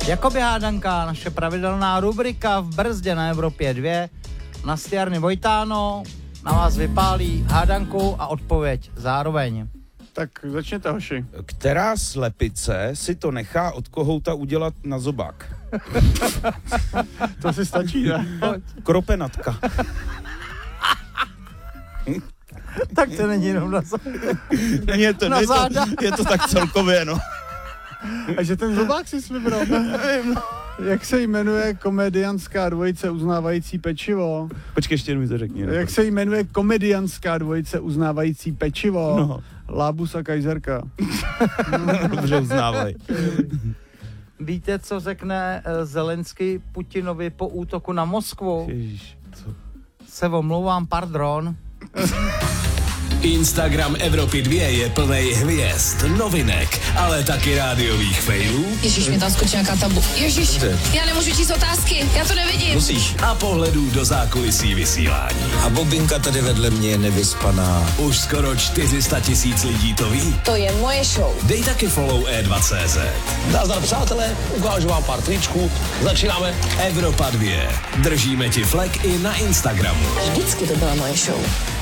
Jakoby hádanka, naše pravidelná rubrika v brzdě na Evropě 2. Nasty Jarny Vojtáno na vás vypálí hádanku a odpověď zároveň. Tak začněte, hoši. Která slepice si to nechá od kohouta udělat na zobák? To si stačí, ne? Kropenatka. Tak to není jenom na záda. Je to tak celkově, no. A že ten zobák si vybral. Jak se jmenuje komedianská dvojice uznávající pečivo? Počkej, ještě mi to řekni. Jak se jmenuje komedianská dvojice uznávající pečivo? No. Lábus a Kajzerka. Dobře uznávaj. Víte, co řekne Zelenský Putinovi po útoku na Moskvu? Ježiš, co? Se omlouvám, pardon. Instagram Evropy 2 je plnej hvězd, novinek, ale taky rádiových failů. Ježíš, mě tam skočí nějaká tabu. Ježíš, já nemůžu číst otázky, já to nevidím. Musíš. A pohledů do zákulisí vysílání. A Bobinka tady vedle mě je nevyspaná. Už skoro 400 000 lidí to ví. To je moje show. Dej taky follow E2CZ. Nazdar, přátelé, ukážu vám pár tričků. Začínáme. Evropa 2. Držíme ti flek i na Instagramu. Vždycky to byla moje show.